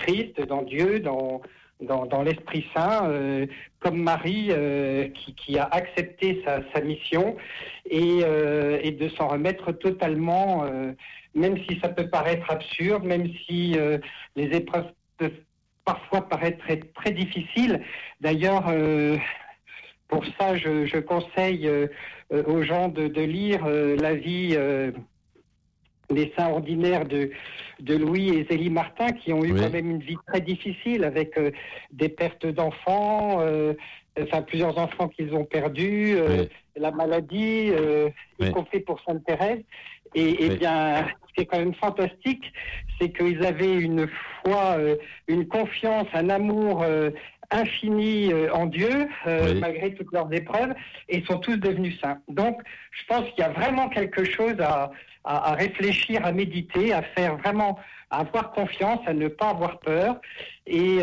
Christ, dans Dieu, dans l'Esprit Saint, comme Marie qui a accepté sa mission et de s'en remettre totalement, même si ça peut paraître absurde, même si les épreuves peuvent parfois paraître très, très difficiles. D'ailleurs, pour ça, je conseille aux gens de lire la vie des saints ordinaires de Louis et Zélie Martin, qui ont eu quand même une vie très difficile, avec des pertes d'enfants, plusieurs enfants qu'ils ont perdus, la maladie, y compris pour Sainte Thérèse. Et bien, ce qui est quand même fantastique, c'est qu'ils avaient une foi, une confiance, un amour infini en Dieu, malgré toutes leurs épreuves, et sont tous devenus saints. Donc, je pense qu'il y a vraiment quelque chose à réfléchir, à méditer, à faire vraiment, à avoir confiance, à ne pas avoir peur. Et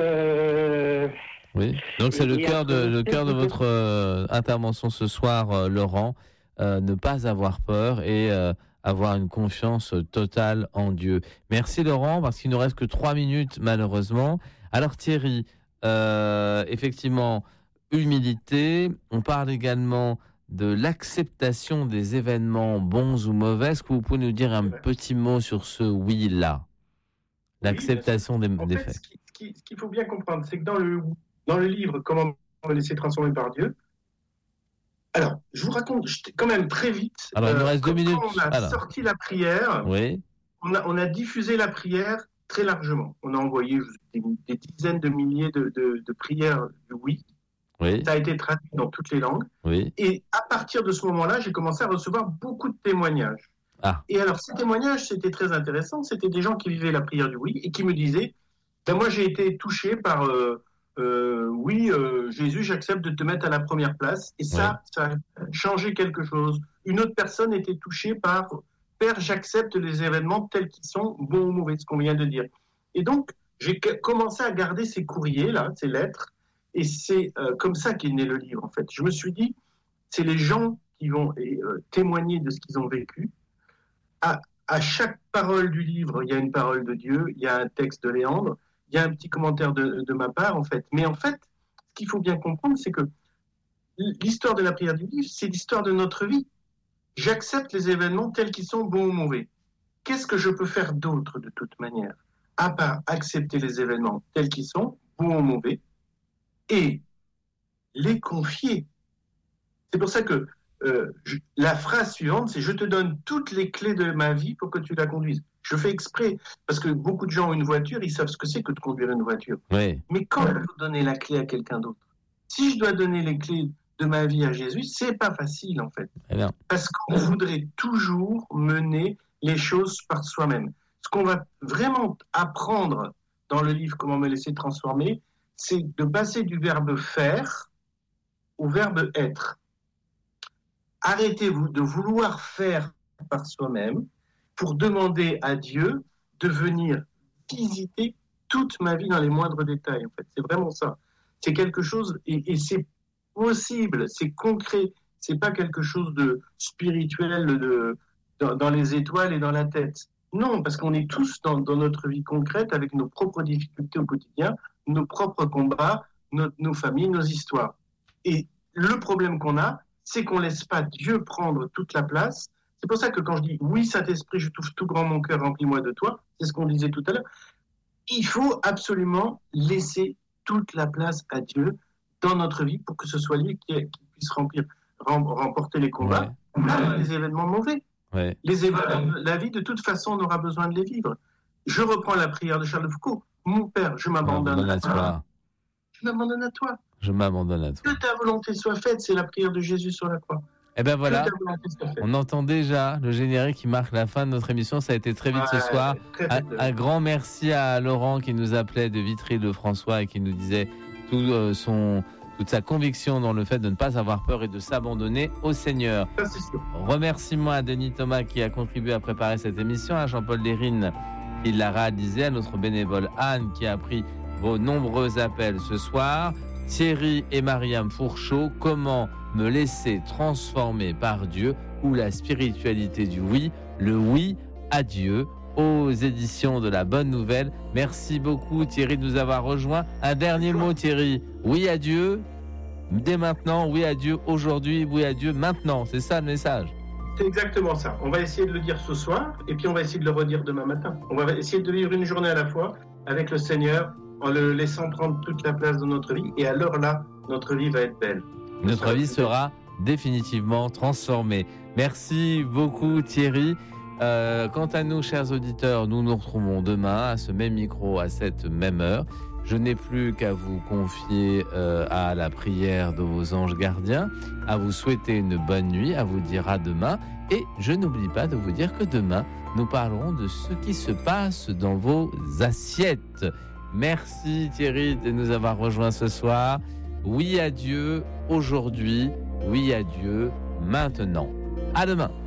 oui. Donc c'est le cœur de votre intervention ce soir, Laurent. Ne pas avoir peur et avoir une confiance totale en Dieu. Merci Laurent, parce qu'il ne nous reste que 3 minutes malheureusement. Alors Thierry, effectivement, humilité. On parle également de l'acceptation des événements bons ou mauvais. Est-ce que vous pouvez nous dire un petit mot sur ce oui-là? L'acceptation des faits. Ce qu'il faut bien comprendre, c'est que dans le livre « Comment me laisser transformer par Dieu », alors, je vous raconte quand même très vite. Alors, il nous reste 2 minutes. Quand on a sorti la prière, on a diffusé la prière très largement. On a envoyé des dizaines de milliers de prières du oui. Ça a été traduit dans toutes les langues. Et à partir de ce moment-là, j'ai commencé à recevoir beaucoup de témoignages. Et alors, ces témoignages, c'était très intéressant. C'était des gens qui vivaient la prière du oui et qui me disaient, moi, j'ai été touché par... Jésus, j'accepte de te mettre à la première place. Et ça a changé quelque chose. Une autre personne était touchée par Père, j'accepte les événements tels qu'ils sont, bons ou mauvais, ce qu'on vient de dire. Et donc, j'ai commencé à garder ces courriers-là, ces lettres, et c'est comme ça qu'est né le livre, en fait. Je me suis dit, c'est les gens qui vont témoigner de ce qu'ils ont vécu. À chaque parole du livre, il y a une parole de Dieu, il y a un texte de Léandre, il y a un petit commentaire de ma part, en fait. Mais en fait, ce qu'il faut bien comprendre, c'est que l'histoire de la prière du livre, c'est l'histoire de notre vie. J'accepte les événements tels qu'ils sont, bons ou mauvais. Qu'est-ce que je peux faire d'autre, de toute manière, à part accepter les événements tels qu'ils sont, bons ou mauvais, et les confier? C'est pour ça que la phrase suivante, c'est « Je te donne toutes les clés de ma vie pour que tu la conduises ». Je fais exprès, parce que beaucoup de gens ont une voiture, ils savent ce que c'est que de conduire une voiture. Mais quand je veux donner la clé à quelqu'un d'autre, si je dois donner les clés de ma vie à Jésus, c'est pas facile en fait. Parce qu'on voudrait toujours mener les choses par soi-même. Ce qu'on va vraiment apprendre dans le livre « Comment me laisser transformer », c'est de passer du verbe « faire » au verbe « être ». Arrêtez-vous de vouloir faire par soi-même pour demander à Dieu de venir visiter toute ma vie dans les moindres détails. En fait, c'est vraiment ça. C'est quelque chose, et c'est possible, c'est concret. C'est pas quelque chose de spirituel dans les étoiles et dans la tête. Non, parce qu'on est tous dans notre vie concrète avec nos propres difficultés au quotidien, nos propres combats, nos familles, nos histoires. Et le problème qu'on a, c'est qu'on laisse pas Dieu prendre toute la place. C'est pour ça que quand je dis « Oui, Saint-Esprit, je t'ouvre tout grand mon cœur, remplis-moi de toi », c'est ce qu'on disait tout à l'heure, il faut absolument laisser toute la place à Dieu dans notre vie pour que ce soit lui qui puisse remporter les combats, les événements mauvais. La vie, de toute façon, on aura besoin de les vivre. Je reprends la prière de Charles de Foucault. « Mon Père, je m'abandonne à toi. » Je m'abandonne à toi. Je m'abandonne à toi. Que ta volonté soit faite, c'est la prière de Jésus sur la croix. Et ben voilà, on entend déjà le générique qui marque la fin de notre émission. Ça a été très vite ce soir. Un grand merci à Laurent qui nous appelait de Vitry-le-François et qui nous disait toute sa conviction dans le fait de ne pas avoir peur et de s'abandonner au Seigneur. Remerciements à Denis Thomas qui a contribué à préparer cette émission, à Jean-Paul Lérine qui l'a réalisé, à notre bénévole Anne qui a pris vos nombreux appels ce soir. Thierry et Mariam Fourchot, comment me laisser transformer par Dieu, ou la spiritualité du oui, le oui à Dieu. aux éditions de La Bonne Nouvelle. Merci beaucoup Thierry de nous avoir rejoints. Un dernier mot Thierry, oui à Dieu dès maintenant, oui à Dieu aujourd'hui, oui à Dieu maintenant, c'est ça le message? C'est exactement ça. On va essayer de le dire ce soir et puis on va essayer de le redire demain matin. On va essayer de vivre une journée à la fois avec le Seigneur en le laissant prendre toute la place dans notre vie. Et alors là, notre vie va être belle. Notre vie sera définitivement transformée. Merci beaucoup Thierry. Quant à nous, chers auditeurs, nous nous retrouvons demain à ce même micro, à cette même heure. Je n'ai plus qu'à vous confier à la prière de vos anges gardiens, à vous souhaiter une bonne nuit, à vous dire à demain. Et je n'oublie pas de vous dire que demain, nous parlerons de ce qui se passe dans vos assiettes. Merci Thierry de nous avoir rejoints ce soir. Oui à Dieu aujourd'hui, oui à Dieu maintenant. À demain.